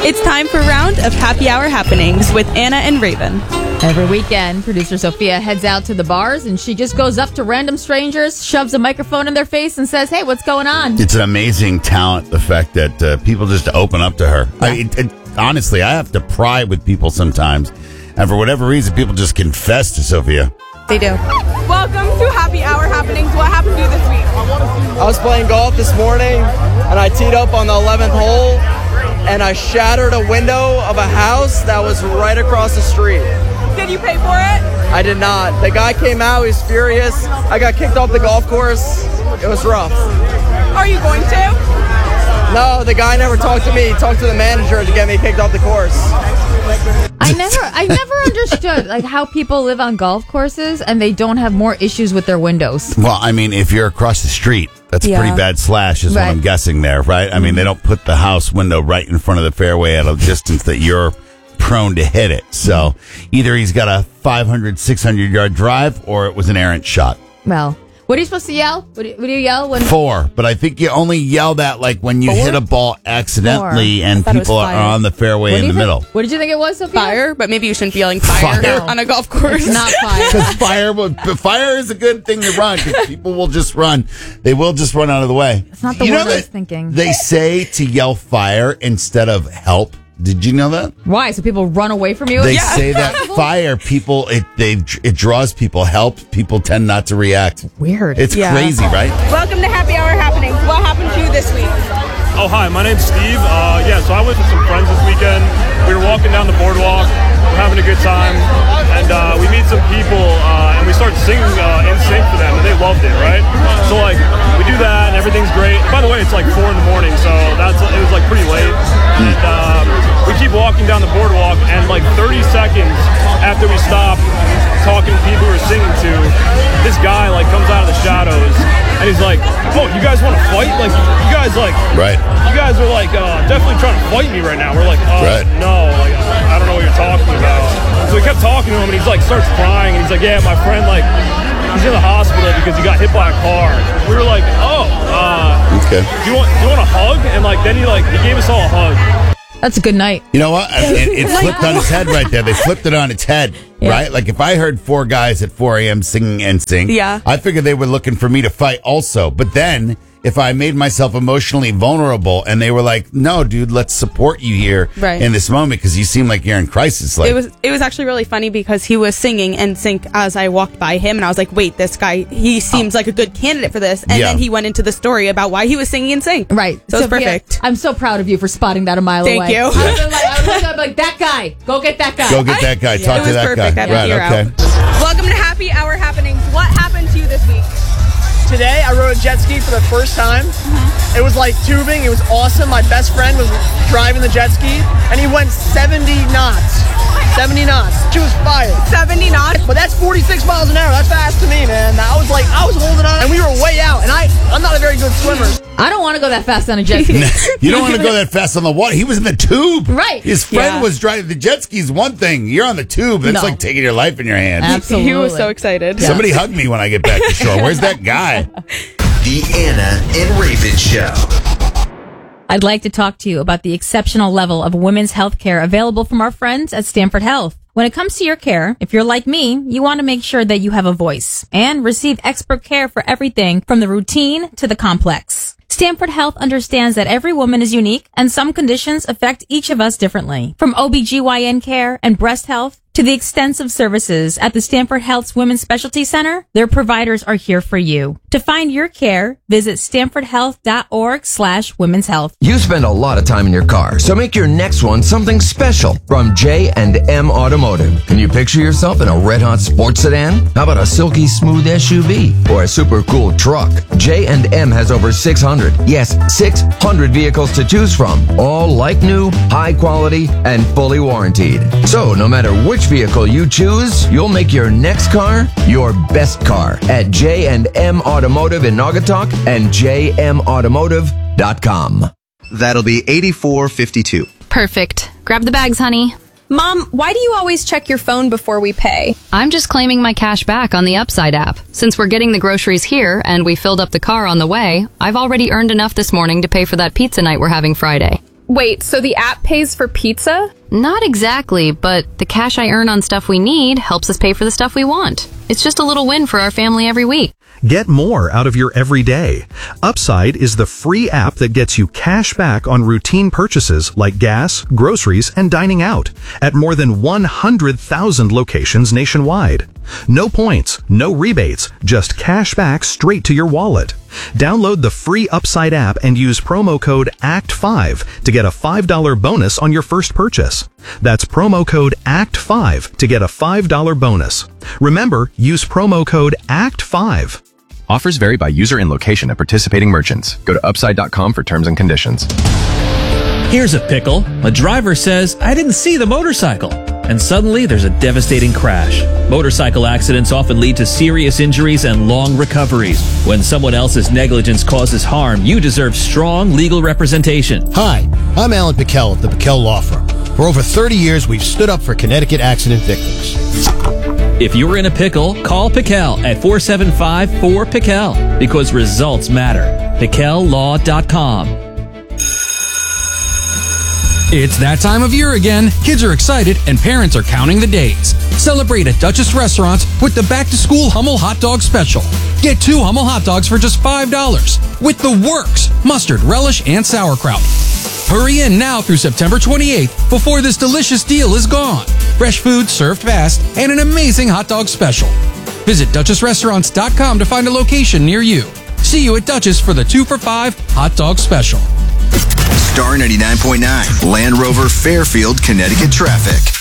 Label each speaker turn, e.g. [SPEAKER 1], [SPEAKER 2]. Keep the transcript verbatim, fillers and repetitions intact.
[SPEAKER 1] It's time for a round of happy hour happenings with Anna and Raven.
[SPEAKER 2] Every weekend, producer Sophia heads out to the bars and she just goes up to random strangers, shoves a microphone in their face and says, hey, what's going on?
[SPEAKER 3] It's an amazing talent, the fact that uh, people just open up to her. Yeah. I, it, it, honestly, I have to pry with people sometimes. And for whatever reason, people just confess to Sophia.
[SPEAKER 1] They do.
[SPEAKER 4] Welcome to Happy Hour Happenings. What happened to you this week?
[SPEAKER 5] I was playing golf this morning, and I teed up on the eleventh hole, and I shattered a window of a house that was right across the street.
[SPEAKER 4] Did you pay for it?
[SPEAKER 5] I did not. The guy came out, he was furious. I got kicked off the golf course. It was rough.
[SPEAKER 4] Are you going to?
[SPEAKER 5] No, the guy never talked to me. He talked to the manager to get me kicked off the course.
[SPEAKER 2] I never I never understood like how people live on golf courses and they don't have more issues with their windows.
[SPEAKER 3] Well, I mean, if you're across the street, that's a
[SPEAKER 2] Yeah.
[SPEAKER 3] pretty bad slash is
[SPEAKER 2] Right.
[SPEAKER 3] what I'm guessing there, right? I mean, they don't put the house window right in front of the fairway at a distance that you're prone to hit it. So either he's got a five hundred, six hundred yard drive or it was an errant shot.
[SPEAKER 2] Well, what are you supposed to yell? What do you, what do you yell when...
[SPEAKER 3] Four, but I think you only yell that like when you
[SPEAKER 2] Four?
[SPEAKER 3] hit a ball accidentally
[SPEAKER 2] Four.
[SPEAKER 3] and
[SPEAKER 1] thought it was
[SPEAKER 3] people are
[SPEAKER 1] fire.
[SPEAKER 3] on the fairway
[SPEAKER 2] What
[SPEAKER 3] in
[SPEAKER 2] do
[SPEAKER 3] the
[SPEAKER 2] you
[SPEAKER 3] middle.
[SPEAKER 2] think- What did you think it was, Sophia?
[SPEAKER 1] Fire, but maybe you shouldn't be yelling fire,
[SPEAKER 3] Fire.
[SPEAKER 1] on a golf course.
[SPEAKER 2] It's not fire.
[SPEAKER 3] Because fire, will- but fire is a good thing to run because people will just run. They will just run out of the way.
[SPEAKER 2] It's not the
[SPEAKER 3] You
[SPEAKER 2] word
[SPEAKER 3] know
[SPEAKER 2] I was
[SPEAKER 3] that
[SPEAKER 2] thinking.
[SPEAKER 3] They say to yell fire instead of help. Did you know that?
[SPEAKER 2] Why? So people run away from you?
[SPEAKER 3] They
[SPEAKER 2] Yeah.
[SPEAKER 3] say that fire, people, it they it draws people. Help, people tend not to react.
[SPEAKER 2] Weird.
[SPEAKER 3] It's
[SPEAKER 1] Yeah.
[SPEAKER 3] crazy, right?
[SPEAKER 4] Welcome to Happy Hour Happenings. What happened to you this week?
[SPEAKER 6] Oh, hi, my name's Steve. Uh, yeah, so I was with some friends this weekend. We were walking down the boardwalk. We're having a good time. And uh, we meet some people, uh, and we start singing uh, in sync for them, and they loved it, right? So, like, we do that, and everything's great. By the way, it's like four in the morning, so that's it was, like, pretty late. And um, we keep walking down the boardwalk, and, like, thirty seconds after we stop talking to people we were singing to, this guy, like, comes out of the shadows, and he's like, oh, you guys want to fight? Like, you guys, like...
[SPEAKER 3] Right.
[SPEAKER 6] You guys are like uh, definitely trying to fight me right now. We're like, uh,
[SPEAKER 3] Right.
[SPEAKER 6] no, like I don't know what you're talking about. So we kept talking to him, and he's like starts crying, and he's like, yeah, my friend, like he's in the hospital because he got hit by a car. We were like, oh, uh,
[SPEAKER 3] Okay.
[SPEAKER 6] do you want do you want a hug? And like then he like he gave us all a hug.
[SPEAKER 2] That's a good night.
[SPEAKER 3] You know what? It, it flipped on its head right there. They flipped it on its head,
[SPEAKER 2] Yeah.
[SPEAKER 3] right? Like if I heard four guys at four a.m. singing N Sync,
[SPEAKER 1] Yeah.
[SPEAKER 3] I figured they were looking for me to fight also. But then if I made myself emotionally vulnerable and they were like, no, dude, let's support you here
[SPEAKER 1] Right.
[SPEAKER 3] in this moment because you seem like you're in crisis. Like,
[SPEAKER 1] It was it was actually really funny because he was singing N Sync as I walked by him, and I was like, "Wait, this guy, he seems like a good candidate for this." And
[SPEAKER 3] Yeah.
[SPEAKER 1] then he went into the story about why he was singing N Sync.
[SPEAKER 2] Right.
[SPEAKER 1] So it's
[SPEAKER 2] Sophia,
[SPEAKER 1] perfect.
[SPEAKER 2] I'm so proud of you for spotting that a mile
[SPEAKER 1] Thank
[SPEAKER 2] away.
[SPEAKER 1] you.
[SPEAKER 2] I was like, I was like, I'm like, that guy. Go get that guy.
[SPEAKER 3] go get that guy. Talk
[SPEAKER 1] It
[SPEAKER 3] to
[SPEAKER 1] was
[SPEAKER 3] that
[SPEAKER 1] perfect.
[SPEAKER 3] guy.
[SPEAKER 1] I had to
[SPEAKER 3] Right.
[SPEAKER 1] hear
[SPEAKER 3] Okay.
[SPEAKER 1] out.
[SPEAKER 4] Welcome to Happy Hour Happenings. What happened to you this week?
[SPEAKER 5] Today, I rode a jet ski for the first time. It was like tubing. It was awesome. My best friend was driving the jet ski, and he went seventy knots. seventy knots. She was fired.
[SPEAKER 4] seventy knots.
[SPEAKER 5] But that's forty-six miles an hour. That's fast to me, man. I was like, I was holding on, and we were way out. And I, I'm not a very good swimmer.
[SPEAKER 2] I don't want to go that fast on a jet ski.
[SPEAKER 3] You don't want to go that fast on the water. He was in the tube.
[SPEAKER 2] Right.
[SPEAKER 3] His friend
[SPEAKER 1] Yeah.
[SPEAKER 3] was driving. The jet ski's one thing. You're on the tube. That's
[SPEAKER 2] No.
[SPEAKER 3] like taking your life in your hands.
[SPEAKER 2] Absolutely.
[SPEAKER 1] He was so excited.
[SPEAKER 3] Somebody hug me when I get back to shore. Where's that guy?
[SPEAKER 7] The Anna and Raven Show.
[SPEAKER 2] I'd like to talk to you about the exceptional level of women's health care available from our friends at Stanford Health. When it comes to your care, if you're like me, you want to make sure that you have a voice and receive expert care for everything from the routine to the complex. Stanford Health understands that every woman is unique and some conditions affect each of us differently. From O B G Y N care and breast health to the extensive services at the Stanford Health's Women's Specialty Center, their providers are here for you. To find your care, visit stanfordhealth.org slash women's health.
[SPEAKER 8] You spend a lot of time in your car, so make your next one something special from J and M Automotive. Can you picture yourself in a red-hot sports sedan? How about a silky smooth S U V or a super cool truck? J and M has over six hundred, yes, six hundred vehicles to choose from, all like new, high quality, and fully warranted. So no matter which vehicle you choose, you'll make your next car your best car at J and M Automotive in Naugatuck and j m automotive dot com.
[SPEAKER 7] That'll be eighty-four fifty-two.
[SPEAKER 9] Perfect. Grab the bags, honey.
[SPEAKER 10] Mom, why do you always check your phone before we pay?
[SPEAKER 9] I'm just claiming my cash back on the Upside app. Since we're getting the groceries here and we filled up the car on the way, I've already earned enough this morning to pay for that pizza night we're having Friday.
[SPEAKER 10] Wait, so the app pays for pizza?
[SPEAKER 9] Not exactly, but the cash I earn on stuff we need helps us pay for the stuff we want. It's just a little win for our family every week.
[SPEAKER 11] Get more out of your everyday. Upside is the free app that gets you cash back on routine purchases like gas, groceries, and dining out at more than one hundred thousand locations nationwide. No points, no rebates, just cash back straight to your wallet. Download the free Upside app and use promo code A C T five to get a five dollars bonus on your first purchase. That's promo code A C T five to get a five dollars bonus. Remember, use promo code A C T five.
[SPEAKER 12] Offers vary by user and location at participating merchants. Go to upside dot com for terms and conditions.
[SPEAKER 13] Here's a pickle. A driver says, I didn't see the motorcycle. And suddenly there's a devastating crash. Motorcycle accidents often lead to serious injuries and long recoveries. When someone else's negligence causes harm, you deserve strong legal representation.
[SPEAKER 14] Hi, I'm Alan Pickell of the Pickell Law Firm. For over thirty years, we've stood up for Connecticut accident victims.
[SPEAKER 13] If you're in a pickle, call Pickell at four seven five, four, Pickell because results matter. Pickell Law dot com.
[SPEAKER 15] It's that time of year again. Kids are excited and parents are counting the days. Celebrate at Duchess Restaurants with the back-to-school Hummel Hot Dog Special. Get two Hummel hot dogs for just five dollars with the works, mustard, relish, and sauerkraut. Hurry in now through September twenty-eighth before this delicious deal is gone. Fresh food served fast and an amazing hot dog special. Visit Duchess Restaurants dot com to find a location near you. See you at Duchess for the two for five hot dog special.
[SPEAKER 7] Star ninety-nine point nine, Land Rover Fairfield, Connecticut traffic.